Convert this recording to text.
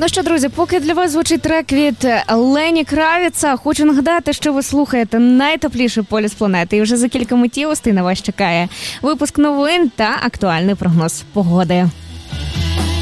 Ну що, друзі, поки для вас звучить трек від Лені Кравіца, хочу нагадати, що ви слухаєте найтепліший полюс планети. І вже за кілька миттєвостей на вас чекає випуск новин та актуальний прогноз погоди.